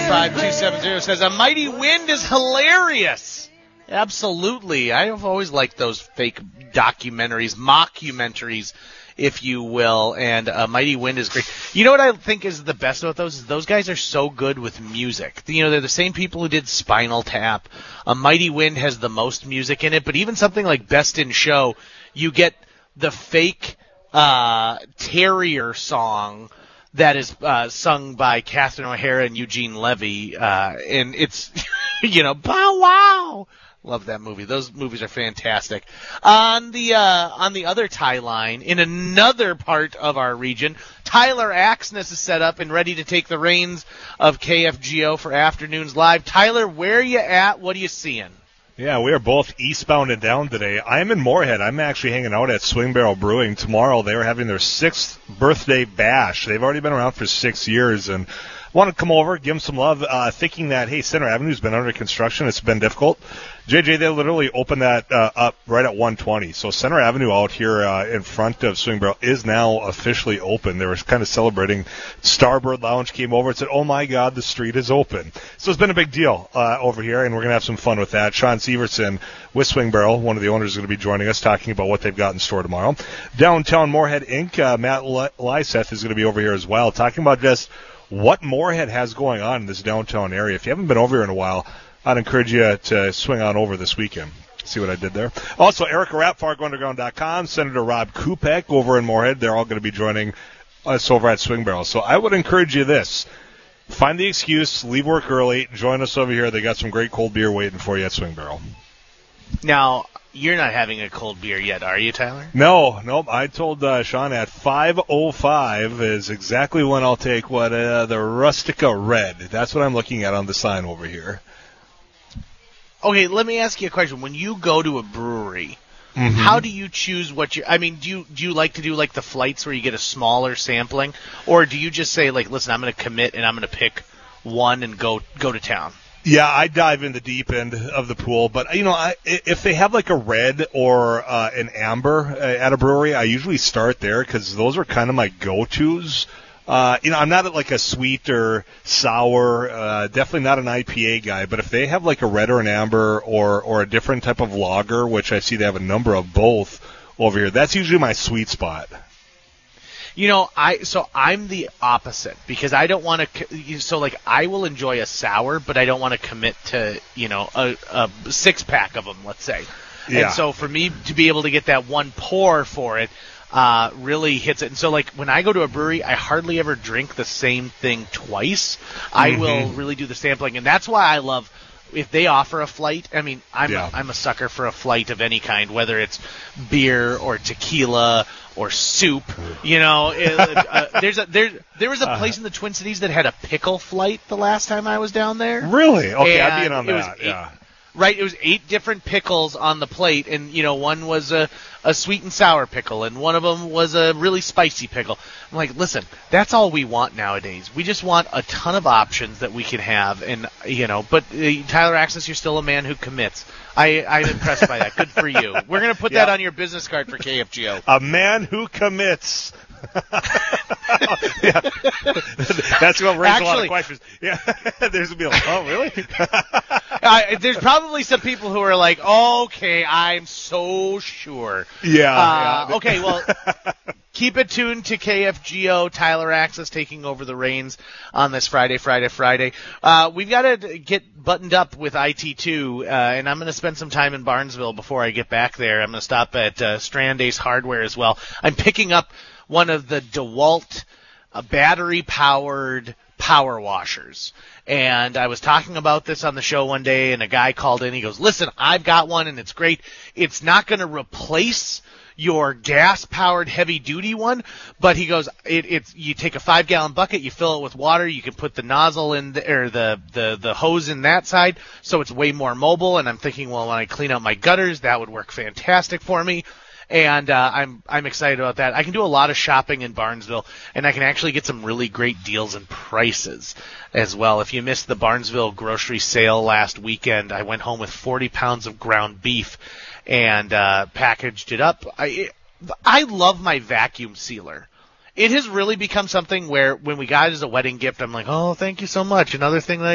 5270 says, a mighty wind is hilarious. Absolutely. I have always liked those fake documentaries, mockumentaries, if you will, and a mighty wind is great. You know what I think is the best about those is those guys are so good with music. You know, they're the same people who did Spinal Tap. A Mighty Wind has the most music in it, but even something like Best in Show, you get the fake Terrier song that is sung by Catherine O'Hara and Eugene Levy, and it's, you know, bow wow. Love that movie. Those movies are fantastic. On the other tie line, in another part of our region, Tyler Axness is set up and ready to take the reins of KFGO for Afternoons Live. Tyler, where are you at? What are you seeing? Yeah, we are both eastbound and down today. I'm in Moorhead. I'm actually hanging out at Swing Barrel Brewing. Tomorrow they are having their 6th birthday bash. They've already been around for 6 years, and want to come over, give them some love, thinking that, hey, Center Avenue's been under construction. It's been difficult. JJ, they literally opened that up right at 120. So Center Avenue out here in front of Swing Barrel is now officially open. They were kind of celebrating. Starbird Lounge came over and said, oh, my God, the street is open. So it's been a big deal over here, and we're going to have some fun with that. Sean Severson with Swing Barrel, one of the owners, is going to be joining us, talking about what they've got in store tomorrow. Downtown Moorhead Inc., Matt Lyseth is going to be over here as well, talking about just what Moorhead has going on in this downtown area. If you haven't been over here in a while, I'd encourage you to swing on over this weekend. See what I did there? Also, Erica Rapp, FargoUnderground.com, Senator Rob Kupek over in Moorhead. They're all going to be joining us over at Swing Barrel. So I would encourage you this. Find the excuse, leave work early, join us over here. They got some great cold beer waiting for you at Swing Barrel. Now, you're not having a cold beer yet, are you, Tyler? No. I told Sean at 5:05 is exactly when I'll take the Rustica Red. That's what I'm looking at on the sign over here. Okay, let me ask you a question. When you go to a brewery, how do you choose what you? I mean, do you like to do like the flights where you get a smaller sampling, or do you just say like, listen, I'm going to commit and I'm going to pick one and go to town? Yeah, I dive in the deep end of the pool, but you know, if they have like a red or an amber at a brewery, I usually start there because those are kind of my go-tos. You know, I'm not like a sweet or sour, definitely not an IPA guy, but if they have like a red or an amber or a different type of lager, which I see they have a number of both over here, that's usually my sweet spot. You know, I'm the opposite because I don't want to. So like, I will enjoy a sour, but I don't want to commit to, you know, a 6-pack of them, let's say. Yeah. And so for me to be able to get that one pour for it really hits it. And so like when I go to a brewery, I hardly ever drink the same thing twice. I will really do the sampling, and that's why I love. If they offer a flight, I mean, I'm a sucker for a flight of any kind, whether it's beer or tequila or soup. You know, there was a place in the Twin Cities that had a pickle flight the last time I was down there. Really? Okay, and I'd be in on that. Yeah. Right, it was 8 different pickles on the plate, and you know, one was a sweet and sour pickle, and one of them was a really spicy pickle. I'm like, listen, that's all we want nowadays. We just want a ton of options that we can have, and you know. But Tyler Axness, you're still a man who commits. I'm impressed by that. Good for you. We're gonna put that on your business card for KFGO. A man who commits. Yeah. That's what raises a lot of questions. Yeah, there's gonna be like, oh, really? There's probably some people who are like, okay, I'm so sure. Yeah. Okay, well, keep it tuned to KFGO. Tyler Axness taking over the reins on this Friday. We've got to get buttoned up with IT2, and I'm going to spend some time in Barnesville before I get back there. I'm going to stop at Strand Ace Hardware as well. I'm picking up one of the DeWalt battery-powered power washers. And I was talking about this on the show one day, and a guy called in. He goes, listen, I've got one, and it's great. It's not going to replace your gas-powered heavy-duty one, but he goes, you take a 5-gallon bucket, you fill it with water, you can put the nozzle in the hose in that side, so it's way more mobile. And I'm thinking, well, when I clean out my gutters, that would work fantastic for me. And I'm excited about that. I can do a lot of shopping in Barnesville, and I can actually get some really great deals and prices as well. If you missed the Barnesville grocery sale last weekend, I went home with 40 pounds of ground beef and packaged it up. I love my vacuum sealer. It has really become something where when we got it as a wedding gift, I'm like, oh, thank you so much. Another thing that